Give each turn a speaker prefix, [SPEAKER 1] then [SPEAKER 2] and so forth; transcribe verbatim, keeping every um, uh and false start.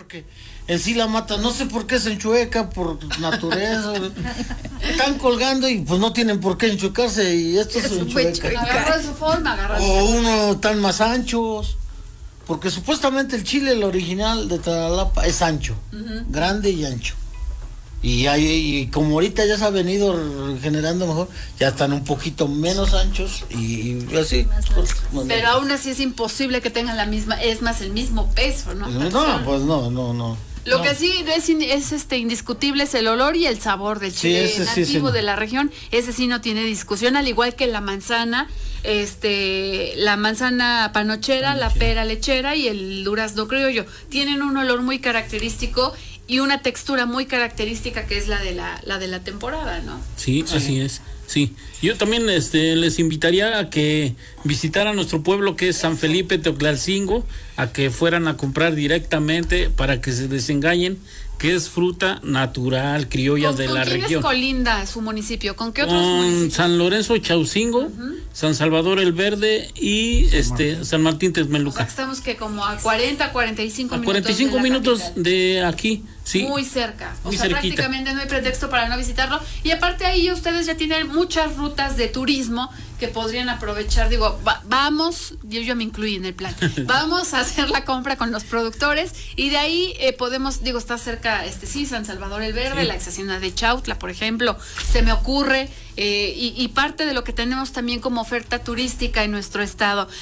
[SPEAKER 1] porque en sí la mata, no sé por qué se enchueca por naturaleza. Están colgando y pues no tienen por qué enchuecarse y esto se enchueca.
[SPEAKER 2] Agarró de su forma, agarró.
[SPEAKER 1] O uno están más anchos, porque supuestamente el chile, el original de Talalapa, es ancho, uh-huh. grande y ancho. Y, hay, y como ahorita ya se ha venido generando mejor, ya están un poquito menos anchos y, y así. Pues,
[SPEAKER 2] pero aún así es imposible que tengan la misma, es más el mismo peso, ¿no?
[SPEAKER 1] No, pues no, no, no.
[SPEAKER 2] Lo
[SPEAKER 1] no.
[SPEAKER 2] que sí es, es este indiscutible es el olor y el sabor del chile
[SPEAKER 1] sí,
[SPEAKER 2] nativo
[SPEAKER 1] sí, sí.
[SPEAKER 2] de la región. Ese sí no tiene discusión, al igual que la manzana, este, la manzana panochera, panochera. la pera lechera y el durazno criollo. Tienen un olor muy característico y una textura muy característica que es la de la, la de la temporada, ¿no?
[SPEAKER 3] Sí, sí, así es. Sí, yo también este, les invitaría a que visitaran nuestro pueblo que es San Felipe Teoclalcingo, a que fueran a comprar directamente para que se desengañen que es fruta natural, criolla de la región. ¿Con quién es
[SPEAKER 2] colinda su municipio? ¿Con qué otros
[SPEAKER 3] Con
[SPEAKER 2] municipios?
[SPEAKER 3] San Lorenzo Chaucingo, uh-huh. San Salvador el Verde y San este Martín. San Martín Texmeluca.
[SPEAKER 2] O sea, estamos que como a cuarenta, cuarenta y cinco minutos.
[SPEAKER 3] cuarenta y cinco
[SPEAKER 2] de
[SPEAKER 3] minutos
[SPEAKER 2] capital.
[SPEAKER 3] de aquí, sí.
[SPEAKER 2] Muy cerca. O
[SPEAKER 3] Muy
[SPEAKER 2] sea,
[SPEAKER 3] cerquita.
[SPEAKER 2] Prácticamente no hay pretexto para no visitarlo. Y aparte ahí ustedes ya tienen muchas rutas de turismo que podrían aprovechar. Digo, va, vamos, yo, yo me incluí en el plan. Vamos a hacer la compra con los productores y de ahí eh, podemos, digo, está cerca, este sí, San Salvador el Verde, sí. La ex hacienda de Chautla, por ejemplo, se me ocurre. Eh, y, y parte de lo que tenemos también como oferta turística en nuestro estado.